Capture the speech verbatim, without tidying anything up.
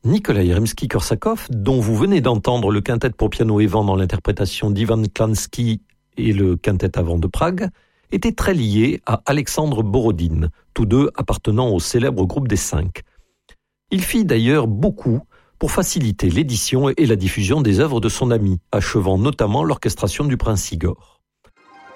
Nikolai Rimsky-Korsakov, dont vous venez d'entendre le quintet pour piano et vent dans l'interprétation d'Ivan Klansky et le quintet à vent de Prague, était très lié à Alexandre Borodine, tous deux appartenant au célèbre groupe des Cinq. Il fit d'ailleurs beaucoup pour faciliter l'édition et la diffusion des œuvres de son ami, achevant notamment l'orchestration du Prince Igor.